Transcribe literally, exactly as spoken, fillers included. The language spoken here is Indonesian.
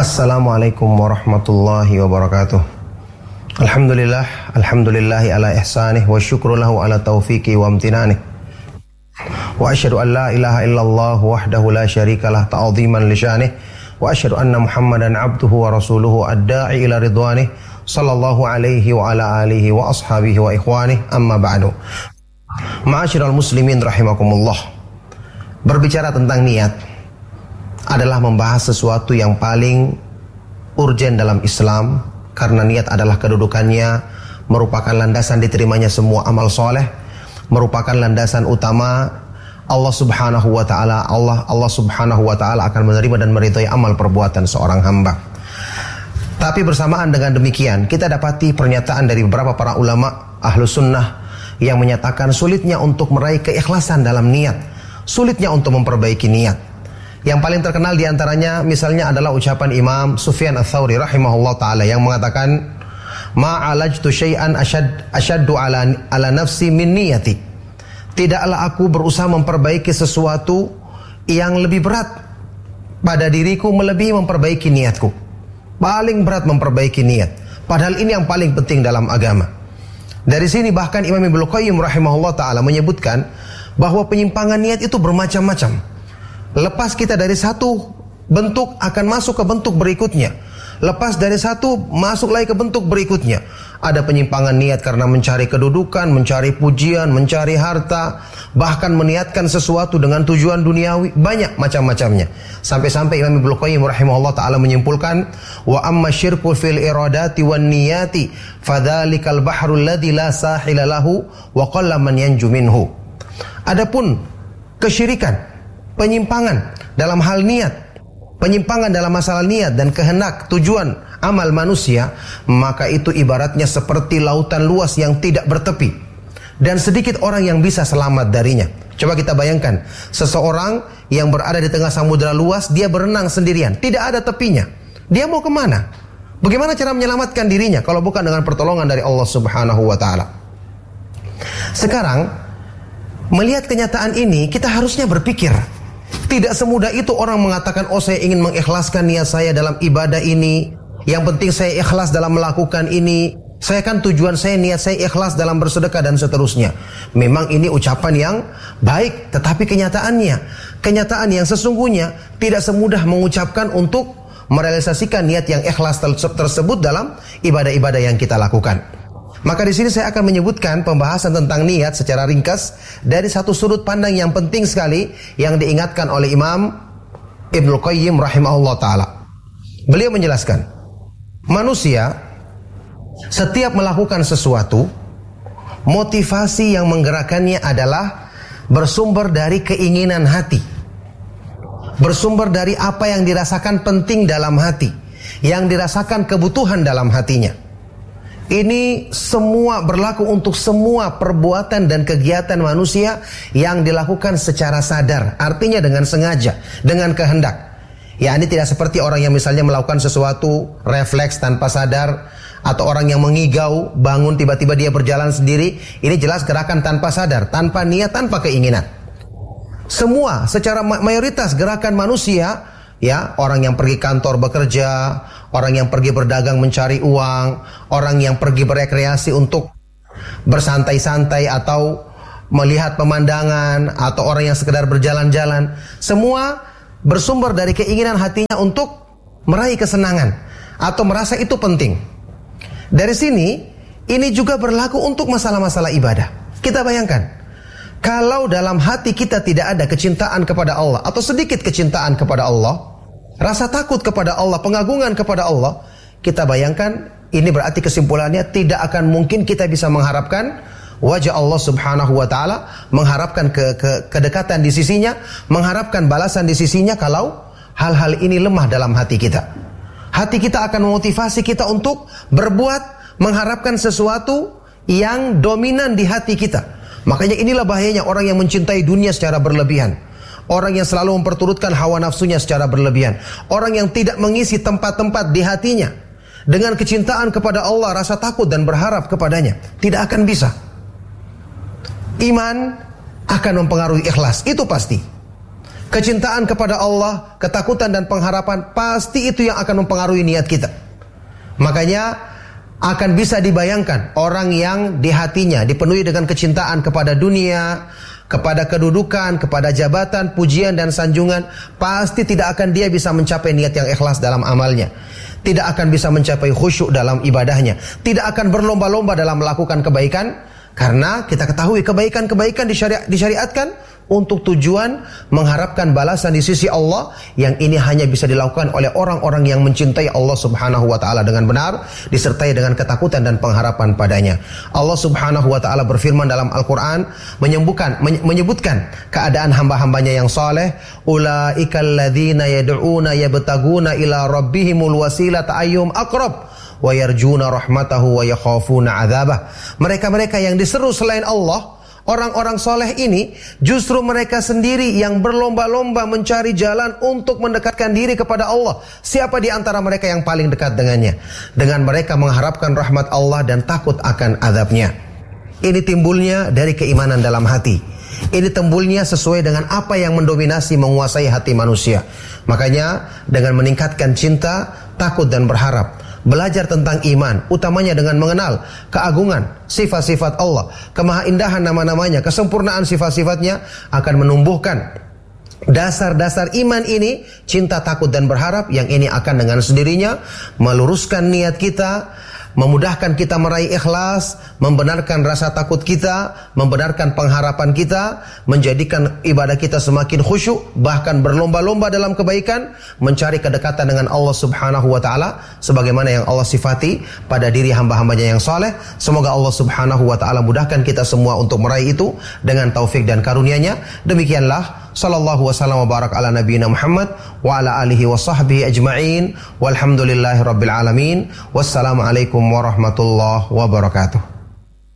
Assalamualaikum warahmatullahi wabarakatuh. Alhamdulillah, alhamdulillahi ala ihsanih wa syukru lahu ala taufiqi wa amtinanih. Wa asyhadu an la ilaha illallah wahdahu la syarikalah ta'ziman li sya'nih wa asyhadu anna Muhammadan abduhu wa rasuluhu ad-da'i ila ridwanih sallallahu alaihi wa ala alihi wa ashabihi wa ikhwanih, amma ba'du. Ma'asyiral muslimin rahimakumullah. Berbicara tentang niat adalah membahas sesuatu yang paling urgen dalam Islam, karena niat adalah kedudukannya merupakan landasan diterimanya semua amal soleh, merupakan landasan utama Allah subhanahu wa ta'ala. Allah Allah subhanahu wa ta'ala akan menerima dan meridhai amal perbuatan seorang hamba. Tapi bersamaan dengan demikian, kita dapati pernyataan dari beberapa para ulama ahlu sunnah yang menyatakan sulitnya untuk meraih keikhlasan dalam niat, sulitnya untuk memperbaiki niat. Yang paling terkenal diantaranya misalnya adalah ucapan Imam Sufyan Ats-Tsauri rahimahullah ta'ala yang mengatakan, ma'alajtu syai'an asyad, asyaddu ala, ala nafsi min niyati. Tidaklah aku berusaha memperbaiki sesuatu yang lebih berat pada diriku melebihi memperbaiki niatku. Paling berat memperbaiki niat, padahal ini yang paling penting dalam agama. Dari sini bahkan Imam Ibnu Qayyim rahimahullah ta'ala menyebutkan bahwa penyimpangan niat itu bermacam-macam. Lepas kita dari satu bentuk akan masuk ke bentuk berikutnya. Lepas dari satu masuk lagi ke bentuk berikutnya. Ada penyimpangan niat karena mencari kedudukan, mencari pujian, mencari harta, bahkan meniatkan sesuatu dengan tujuan duniawi, banyak macam-macamnya. Sampai-sampai Imam Ibnu Qayyim rahimahullah ta'ala menyimpulkan, wa amma syirku fil iradati wan niyati fadzalikal bahrul ladzi la sahila lahu wa qalla man yanju minhu. Adapun kesyirikan, penyimpangan dalam hal niat, penyimpangan dalam masalah niat dan kehendak tujuan amal manusia, maka itu ibaratnya seperti lautan luas yang tidak bertepi, dan sedikit orang yang bisa selamat darinya. Coba kita bayangkan, seseorang yang berada di tengah samudera luas, dia berenang sendirian, tidak ada tepinya. Dia mau kemana? Bagaimana cara menyelamatkan dirinya kalau bukan dengan pertolongan dari Allah subhanahu wa ta'ala? Sekarang, melihat kenyataan ini, kita harusnya berpikir, tidak semudah itu orang mengatakan, oh saya ingin mengikhlaskan niat saya dalam ibadah ini, yang penting saya ikhlas dalam melakukan ini, saya kan tujuan saya, niat saya ikhlas dalam bersedekah dan seterusnya. Memang ini ucapan yang baik, tetapi kenyataannya, kenyataan yang sesungguhnya tidak semudah mengucapkan untuk merealisasikan niat yang ikhlas tersebut dalam ibadah-ibadah yang kita lakukan. Maka di sini saya akan menyebutkan pembahasan tentang niat secara ringkas dari satu sudut pandang yang penting sekali yang diingatkan oleh Imam Ibnu Qayyim rahimahullah ta'ala. Beliau menjelaskan, manusia setiap melakukan sesuatu, motivasi yang menggerakkannya adalah bersumber dari keinginan hati, bersumber dari apa yang dirasakan penting dalam hati, yang dirasakan kebutuhan dalam hatinya. Ini semua berlaku untuk semua perbuatan dan kegiatan manusia yang dilakukan secara sadar, artinya dengan sengaja, dengan kehendak. Ya, ini tidak seperti orang yang misalnya melakukan sesuatu refleks tanpa sadar, atau orang yang mengigau, bangun tiba-tiba dia berjalan sendiri. Ini jelas gerakan tanpa sadar, tanpa niat, tanpa keinginan. Semua secara mayoritas gerakan manusia, ya, orang yang pergi kantor bekerja, orang yang pergi berdagang mencari uang, orang yang pergi berekreasi untuk bersantai-santai atau melihat pemandangan, atau orang yang sekedar berjalan-jalan, semua bersumber dari keinginan hatinya untuk meraih kesenangan atau merasa itu penting. Dari sini, ini juga berlaku untuk masalah-masalah ibadah. Kita bayangkan, kalau dalam hati kita tidak ada kecintaan kepada Allah atau sedikit kecintaan kepada Allah, rasa takut kepada Allah, pengagungan kepada Allah, kita bayangkan, ini berarti kesimpulannya tidak akan mungkin kita bisa mengharapkan wajah Allah subhanahu wa ta'ala, mengharapkan ke, ke, kedekatan di sisinya, mengharapkan balasan di sisinya kalau hal-hal ini lemah dalam hati kita. Hati kita akan memotivasi kita untuk berbuat, mengharapkan sesuatu yang dominan di hati kita. Makanya inilah bahayanya orang yang mencintai dunia secara berlebihan, orang yang selalu memperturutkan hawa nafsunya secara berlebihan, orang yang tidak mengisi tempat-tempat di hatinya dengan kecintaan kepada Allah, rasa takut dan berharap kepadanya. Tidak akan bisa. Iman akan mempengaruhi ikhlas, itu pasti. Kecintaan kepada Allah, ketakutan dan pengharapan, pasti itu yang akan mempengaruhi niat kita. Makanya akan bisa dibayangkan orang yang di hatinya dipenuhi dengan kecintaan kepada dunia, kepada kedudukan, kepada jabatan, pujian dan sanjungan, pasti tidak akan dia bisa mencapai niat yang ikhlas dalam amalnya. Tidak akan bisa mencapai khusyuk dalam ibadahnya. Tidak akan berlomba-lomba dalam melakukan kebaikan. Karena kita ketahui kebaikan-kebaikan disyari- disyariatkan untuk tujuan mengharapkan balasan di sisi Allah, yang ini hanya bisa dilakukan oleh orang-orang yang mencintai Allah Subhanahu wa taala dengan benar, disertai dengan ketakutan dan pengharapan padanya. Allah Subhanahu wa taala berfirman dalam Al-Qur'an menyebutkan menyebutkan keadaan hamba-hambanya yang saleh, ulaikal ladzina yad'una yabtaguna ila rabbihimul wasilata ayyuhum aqrab wa yarjuna rahmatahu wa yakhafuna adzabah. Mereka-mereka yang diseru selain Allah, orang-orang soleh ini, justru mereka sendiri yang berlomba-lomba mencari jalan untuk mendekatkan diri kepada Allah. Siapa di antara mereka yang paling dekat dengannya? Dengan mereka mengharapkan rahmat Allah dan takut akan azabnya. Ini timbulnya dari keimanan dalam hati. Ini timbulnya sesuai dengan apa yang mendominasi, menguasai hati manusia. Makanya dengan meningkatkan cinta, takut dan berharap, belajar tentang iman, utamanya dengan mengenal keagungan sifat-sifat Allah, kemahaindahan nama-namanya, kesempurnaan sifat-sifatnya, akan menumbuhkan dasar-dasar iman ini, cinta, takut dan berharap, yang ini akan dengan sendirinya meluruskan niat kita, memudahkan kita meraih ikhlas, membenarkan rasa takut kita, membenarkan pengharapan kita, menjadikan ibadah kita semakin khusyuk, bahkan berlomba-lomba dalam kebaikan, mencari kedekatan dengan Allah Subhanahu wa taala sebagaimana yang Allah sifati pada diri hamba-hambanya yang saleh. Semoga Allah Subhanahu wa taala mudahkan kita semua untuk meraih itu dengan taufik dan karunia-Nya. Demikianlah, sallallahu wasallam wa barak ala nabiyina Muhammad wa ala alihi wa sahbihi ajma'in, walhamdulillahi rabbil alamin. Wassalamualaikum warahmatullahi wabarakatuh.